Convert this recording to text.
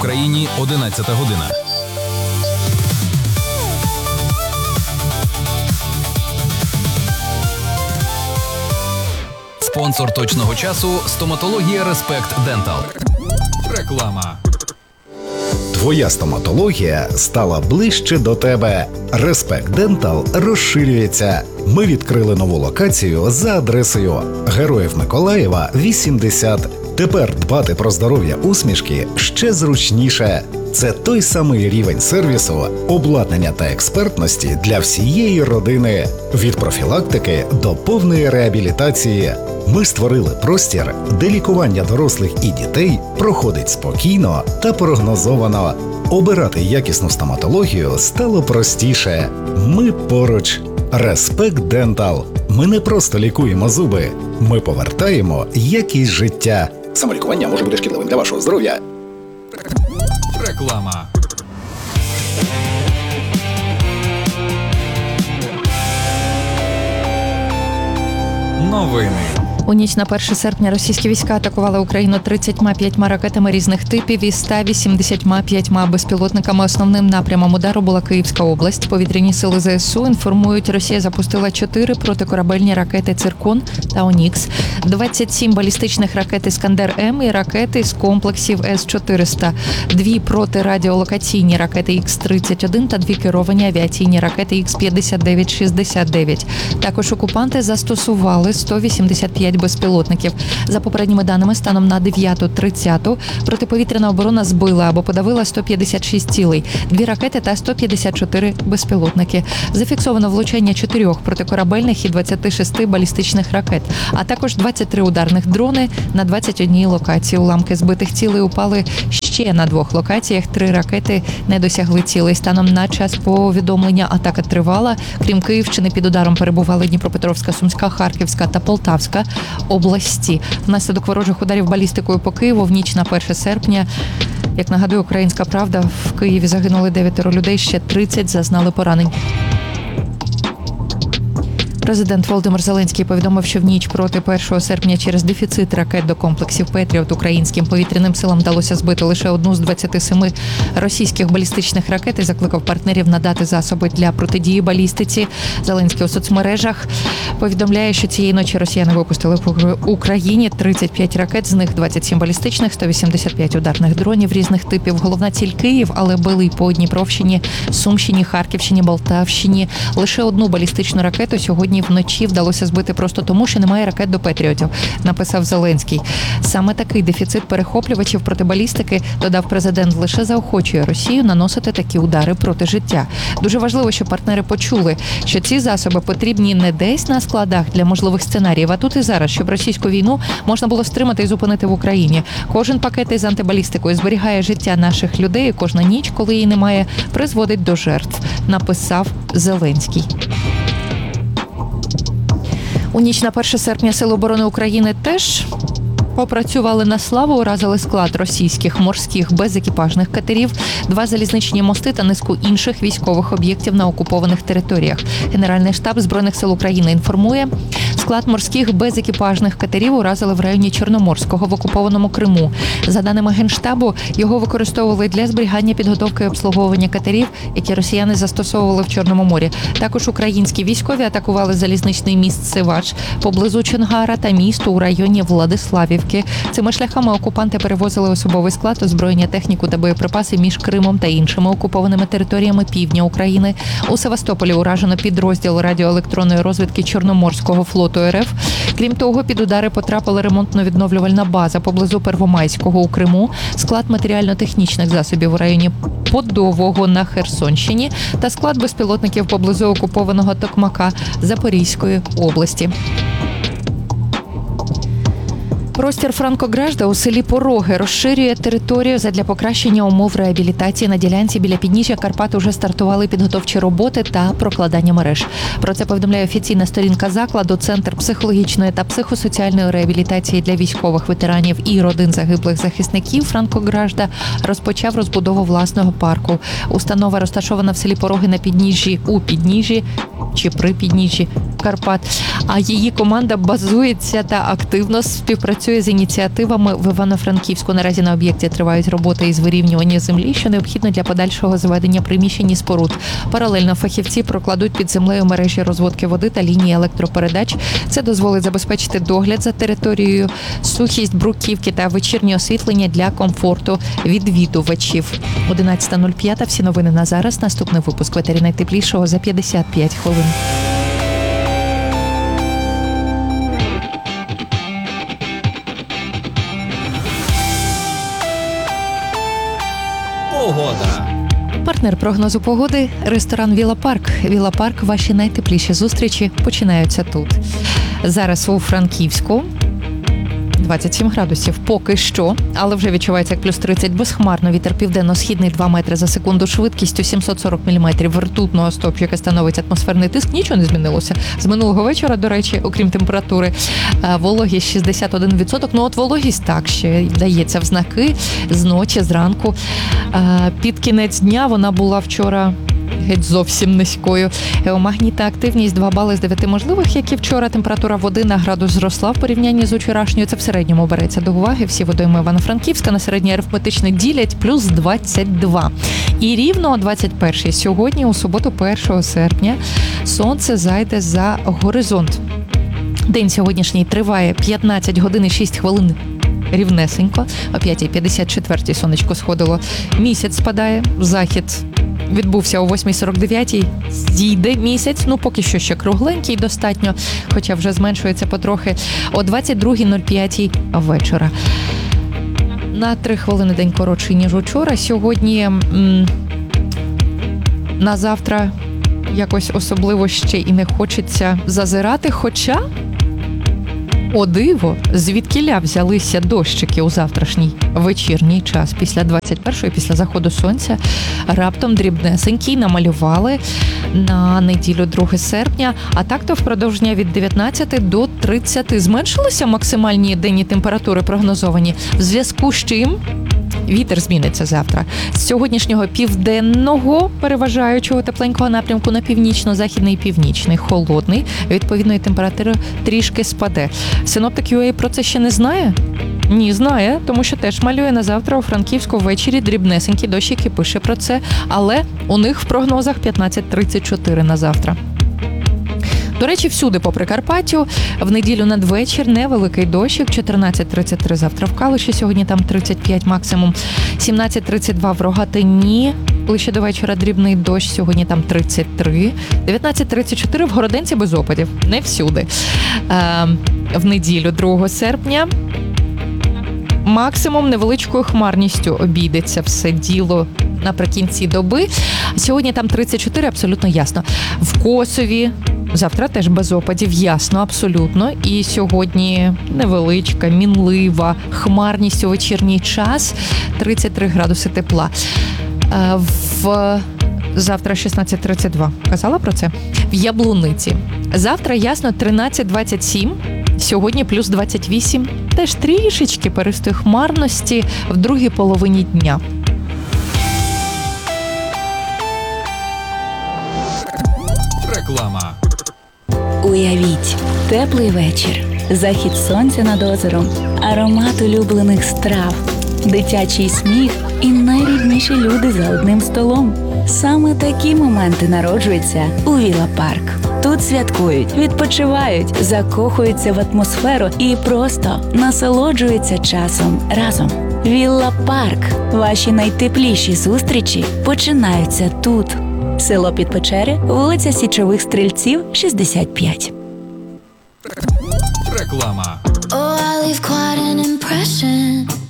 Україні 11 година. Спонсор точного часу – стоматологія Респект Дентал. Реклама. Твоя стоматологія стала ближче до тебе. Респект Дентал розширюється. Ми відкрили нову локацію за адресою Героїв Миколаєва, 80. Тепер дбати про здоров'я усмішки ще зручніше. Це той самий рівень сервісу, обладнання та експертності для всієї родини. Від профілактики до повної реабілітації. Ми створили простір, де лікування дорослих і дітей проходить спокійно та прогнозовано. Обирати якісну стоматологію стало простіше. Ми поруч. Респект Дентал. Ми не просто лікуємо зуби. Ми повертаємо якість життя. Самолікування може бути шкідливим для вашого здоров'я. Реклама. Новини. У ніч на 1 серпня російські війська атакували Україну 35 ракетами різних типів і 185 безпілотниками. Основним напрямом удару була Київська область. Повітряні сили ЗСУ інформують, Росія запустила 4 протикорабельні ракети «Циркон» та «Онікс», 27 балістичних ракет «Іскандер-М» і ракети з комплексів С-400, 2 протирадіолокаційні ракети Х-31 та 2 керовані авіаційні ракети Х-59-69. Також окупанти застосували 185 безпілотників. За попередніми даними, станом на 9:30 протиповітряна оборона збила або подавила 156 цілей, 2 ракети та 154 безпілотники. Зафіксовано влучання 4 протикорабельних і 26 балістичних ракет, а також 23 ударних дрони на 21 локації. Уламки збитих цілей упали ще на 2 локаціях, 3 ракети не досягли цілей. Станом на час повідомлення атака тривала. Крім Київщини, під ударом перебували Дніпропетровська, Сумська, Харківська та Полтавська області. Внаслідок ворожих ударів балістикою по Києву в ніч на 1 серпня, як нагадує «Українська правда», в Києві загинули 9 людей, ще 30 зазнали поранень. Президент Володимир Зеленський повідомив, що в ніч проти 1 серпня через дефіцит ракет до комплексів «Петріот» українським повітряним силам вдалося збити лише одну з 27 російських балістичних ракет і закликав партнерів надати засоби для протидії балістиці. Зеленський у соцмережах повідомляє, що цієї ночі росіяни випустили по Україні 35 ракет, з них 27 балістичних, 185 ударних дронів різних типів. Головна ціль – Київ, але били по Дніпровщині, Сумщині, Харківщині, Полтавщині. Лише одну балістичну ракету сьогодні вночі вдалося збити просто тому, що немає ракет до «Петріотів», написав Зеленський. Саме такий дефіцит перехоплювачів протибалістики, додав президент, лише заохочує Росію наносити такі удари проти життя. Дуже важливо, щоб партнери почули, що ці засоби потрібні не десь на складах для можливих сценаріїв, а тут і зараз, щоб російську війну можна було стримати і зупинити в Україні. Кожен пакет із антибалістикою зберігає життя наших людей, і кожна ніч, коли її немає, призводить до жертв, написав Зеленський. У ніч на 1 серпня Сили оборони України теж попрацювали на славу, уразили склад російських морських безекіпажних катерів, 2 залізничні мости та низку інших військових об'єктів на окупованих територіях. Генеральний штаб Збройних сил України інформує, склад морських безекіпажних катерів уразили в районі Чорноморського в окупованому Криму. За даними Генштабу, його використовували для зберігання, підготовки і обслуговування катерів, які росіяни застосовували в Чорному морі. Також українські військові атакували залізничний міст Сивач поблизу Чонгара та місто у районі Владиславівки. Цими шляхами окупанти перевозили особовий склад, озброєння, техніку та боєприпаси між Кримом та іншими окупованими територіями півдня України. У Севастополі уражено підрозділ радіоелектронної розвідки Чорноморського флоту РФ. Крім того, під удари потрапила ремонтно-відновлювальна база поблизу Первомайського у Криму, склад матеріально-технічних засобів у районі Подового на Херсонщині та склад безпілотників поблизу окупованого Токмака Запорізької області. Простір Франко-Гражда у селі Пороги розширює територію задля покращення умов реабілітації. На ділянці біля підніжжя Карпат уже стартували підготовчі роботи та прокладання мереж. Про це повідомляє офіційна сторінка закладу. Центр психологічної та психосоціальної реабілітації для військових ветеранів і родин загиблих захисників Франко-Гражда розпочав розбудову власного парку. Установа розташована в селі Пороги на підніжжі, у підніжжі чи при підніжжі Карпат. А її команда базується та активно співпрацює співпрацює з ініціативами в Івано-Франківську. Наразі на об'єкті тривають роботи із вирівнювання землі, що необхідно для подальшого зведення приміщень і споруд. Паралельно фахівці прокладуть під землею мережі розводки води та лінії електропередач. Це дозволить забезпечити догляд за територією, сухість бруківки та вечірнє освітлення для комфорту відвідувачів. 11:05. Всі новини на зараз. Наступний випуск «Ветері найтеплішого» за 55 хвилин. Погода. Партнер прогнозу погоди – ресторан «Вілла Парк». «Вілла Парк» – ваші найтепліші зустрічі починаються тут. Зараз у Франківську 27 градусів поки що, але вже відчувається як плюс 30 безхмарно. Вітер південно-східний 2 метри за секунду, швидкістю 740 мм ртутного стовпчика становить атмосферний тиск. Нічого не змінилося з минулого вечора, до речі, окрім температури. Вологість 61%. Ну от вологість так ще дається в знаки з ночі, зранку. Під кінець дня вона була вчора геть зовсім низькою. Геомагнітна активність 2 бали з 9 можливих, як і вчора. Температура води на градус зросла в порівнянні з вчорашньою. Це в середньому береться до уваги. Всі водойми Івано-Франківська на середній арифметичний ділять плюс 22. І рівно о 21-й сьогодні, у суботу 1 серпня, сонце зайде за горизонт. День сьогоднішній триває 15 годин і 6 хвилин. Рівнесенько. О 5:54 сонечко сходило. Місяць спадає. Захід відбувся о 8:49. Зійде місяць. Ну, поки що ще кругленький достатньо, хоча вже зменшується потрохи. О 22:05 вечора. На 3 хвилини день коротший, ніж учора. Сьогодні на завтра якось особливо ще і не хочеться зазирати, хоча... О диво, звідкіля взялися дощики у завтрашній вечірній час. Після 21-ї, після заходу сонця, раптом дрібнесенький намалювали на неділю 2 серпня. А так-то впродовж дня від 19 до 30 зменшилися максимальні денні температури прогнозовані. В зв'язку з чим вітер зміниться завтра. З сьогоднішнього південного переважаючого тепленького напрямку на північно-західний і північний, холодний. Відповідно, і температура трішки спаде. Синоптик UA про це ще не знає? Ні, знає, тому що теж малює на завтра у Франківську ввечері дрібнесенький дощик і пише про це. Але у них в прогнозах 15:34 на завтра. До речі, всюди по Прикарпаттю в неділю надвечір невеликий дощик, 14:33 завтра в Калуші, сьогодні там 35 максимум, 17:32 в Рогатині, ближче до вечора дрібний дощ, сьогодні там 33, 19:34 в Городенці без опадів, не всюди. В неділю 2 серпня максимум невеличкою хмарністю обійдеться все діло наприкінці доби. Сьогодні там 34, абсолютно ясно. В Косові завтра теж без опадів, ясно, абсолютно. І сьогодні невеличка, мінлива хмарність у вечірній час, 33 градуси тепла. Завтра 16:32. Казала про це? В Яблуниці. Завтра ясно 13:27. Сьогодні плюс 28. Теж трішечки перестої хмарності в другій половині дня. Реклама. Уявіть, теплий вечір, захід сонця над озером, аромат улюблених страв, дитячий сміх і найрідніші люди за одним столом. Саме такі моменти народжуються у Вілла Парк. Тут святкують, відпочивають, закохуються в атмосферу і просто насолоджуються часом разом. Вілла Парк. Ваші найтепліші зустрічі починаються тут. Село Підпечери, вулиця Січових Стрільців, 65. Реклама. Oh, I leave quite an impression.